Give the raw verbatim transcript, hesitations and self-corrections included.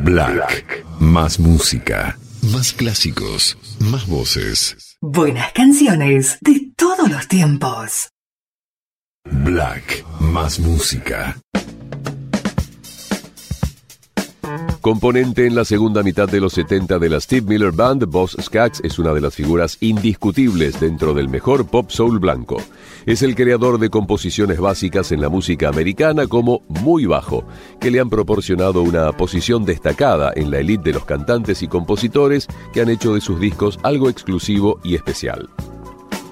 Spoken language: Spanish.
Black. Más música, más clásicos, más voces. Buenas canciones de todos los tiempos. Black. Más música. Componente en la segunda mitad de los setenta de la Steve Miller Band, Boz Scaggs es una de las figuras indiscutibles dentro del mejor pop soul blanco. Es el creador de composiciones básicas en la música americana como Muy Bajo, que le han proporcionado una posición destacada en la élite de los cantantes y compositores que han hecho de sus discos algo exclusivo y especial.